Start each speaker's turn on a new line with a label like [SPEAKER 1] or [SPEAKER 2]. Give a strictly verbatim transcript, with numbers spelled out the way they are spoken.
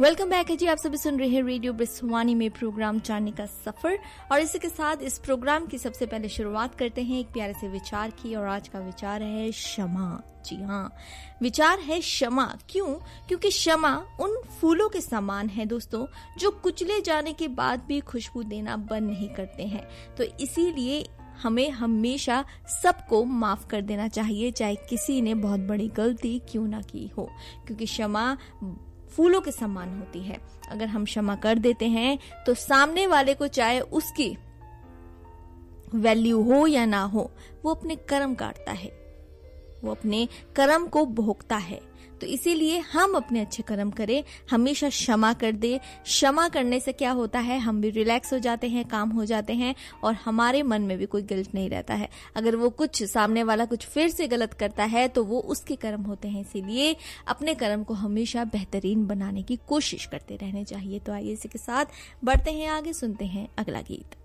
[SPEAKER 1] Welcome back है जी। आप सभी सुन रहे हैं रेडियो ब्रिस्वानी में प्रोग्राम जानने का सफर, और इसी के साथ इस प्रोग्राम की सबसे पहले शुरुआत करते हैं एक प्यारे से विचार की। और आज का विचार है क्षमा। जी हाँ, विचार है क्षमा। क्यों? क्योंकि क्षमा उन फूलों के समान है दोस्तों, जो कुचले जाने के बाद भी खुशबू देना बंद नहीं करते हैं। तो इसीलिए हमें हमेशा सबको माफ कर देना चाहिए, चाहे किसी ने बहुत बड़ी गलती क्यों ना की हो, क्योंकि क्षमा फूलों के समान होती है। अगर हम क्षमा कर देते हैं तो सामने वाले को, चाहे उसकी वैल्यू हो या ना हो, वो अपने कर्म काटता है, वो अपने कर्म को भोगता है। तो इसीलिए हम अपने अच्छे कर्म करें, हमेशा क्षमा कर दे। क्षमा करने से क्या होता है, हम भी रिलैक्स हो जाते हैं, काम हो जाते हैं, और हमारे मन में भी कोई गिल्ट नहीं रहता है। अगर वो कुछ सामने वाला कुछ फिर से गलत करता है तो वो उसके कर्म होते हैं। इसीलिए अपने कर्म को हमेशा बेहतरीन बनाने की कोशिश करते रहने चाहिए। तो आइए इसी के साथ बढ़ते हैं आगे, सुनते हैं अगला गीत।